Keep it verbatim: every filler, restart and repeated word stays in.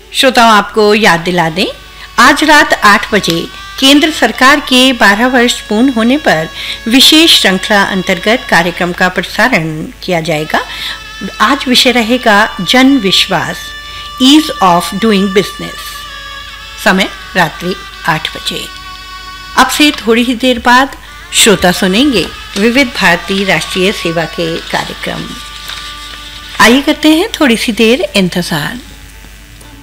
श्रोताओं, आपको याद दिला दें, आज रात आठ बजे केंद्र सरकार के बारह वर्ष पूर्ण होने पर विशेष श्रृंखला अंतर्गत कार्यक्रम का प्रसारण किया जाएगा। आज विषय रहेगा जन विश्वास, ईज ऑफ डूइंग बिजनेस। समय रात्रि आठ बजे। अब से थोड़ी ही देर बाद श्रोता सुनेंगे विविध भारती राष्ट्रीय सेवा के कार्यक्रम। आइए करते हैं थोड़ी सी देर इंतजार।